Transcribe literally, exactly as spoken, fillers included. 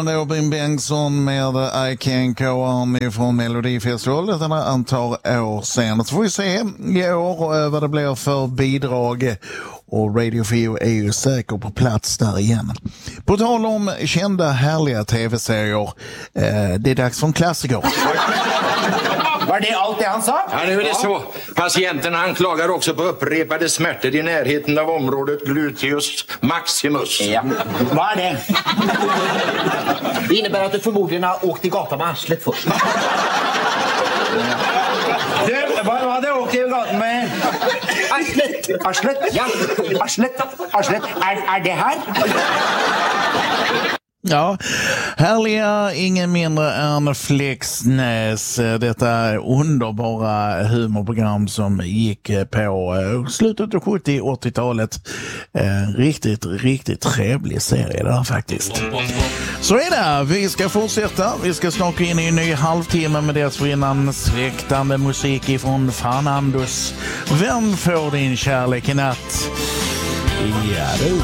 Robin Bengtsson med I Can Go On från Melodifestivalen ett antal år sedan. Så får vi se i år vad det blir för bidrag. Och Radio Fio är ju säker på plats där igen. På tal om kända härliga tv-serier, eh, det är dags för en klassiker. Var det allt det han sa? Ja, nu är det så. Patienten han klagar också på upprepade smärtor i närheten av området gluteus maximus. Ja. Vad är det? Det innebär att du förmodligen har åkt i gatan med arslet först. Du, vad var det åkt i gatan med? Arslet! Arslet? Ja. Arslet? Arslet? Är, är det här? Ja, härliga, ingen mindre än Flexnäs. Detta underbara humorprogram som gick på slutet av sjuttio- och åttiotalet. Eh, riktigt, riktigt trevlig serie där faktiskt. Så är det, vi ska fortsätta. Vi ska snart in i en ny halvtimme med dessförinnan släktande musik ifrån Fernandos. Vem får din kärlek i natt? Ja, du.